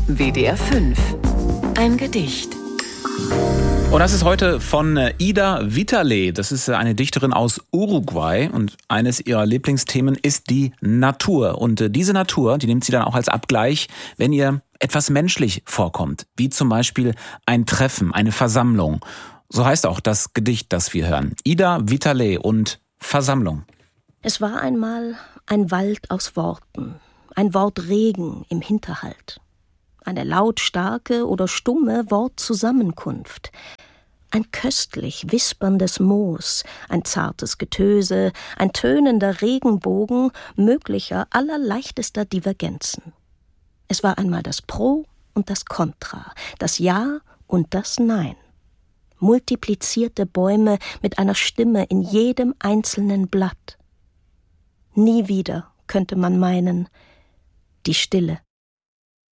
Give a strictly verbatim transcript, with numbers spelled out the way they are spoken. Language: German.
W D R fünf. Ein Gedicht. Und das ist heute von Ida Vitale. Das ist eine Dichterin aus Uruguay und eines ihrer Lieblingsthemen ist die Natur. Und diese Natur, die nimmt sie dann auch als Abgleich, wenn ihr etwas menschlich vorkommt, wie zum Beispiel ein Treffen, eine Versammlung. So heißt auch das Gedicht, das wir hören. Ida Vitale und Versammlung. Es war einmal ein Wald aus Worten, ein Wort Regen im Hinterhalt, eine lautstarke oder stumme Wortzusammenkunft, ein köstlich wisperndes Moos, ein zartes Getöse, ein tönender Regenbogen möglicher allerleichtester Divergenzen. Es war einmal das Pro und das Contra, das Ja und das Nein. Multiplizierte Bäume mit einer Stimme in jedem einzelnen Blatt. Nie wieder, könnte man meinen, die Stille.